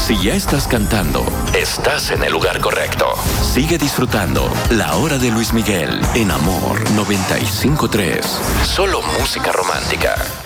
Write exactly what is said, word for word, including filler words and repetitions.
Si ya estás cantando, estás en el lugar correcto. Sigue disfrutando La Hora de Luis Miguel en Amor noventa y cinco punto tres. Solo música romántica.